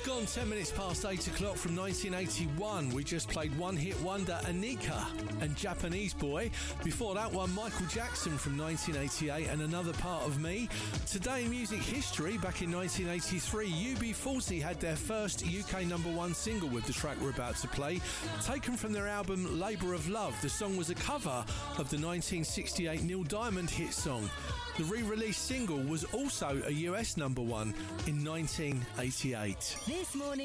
Just gone 10 minutes past 8 o'clock from 1981. We just played one hit wonder Anika and Japanese Boy. Before that one, Michael Jackson from 1988 and Another Part of Me. Today in music history, back in 1983, UB40 had their first UK number one single with the track we're about to play. Taken from their album Labour of Love, the song was a cover of the 1968 Neil Diamond hit song. The re-released single was also a US number one in 1988. This morning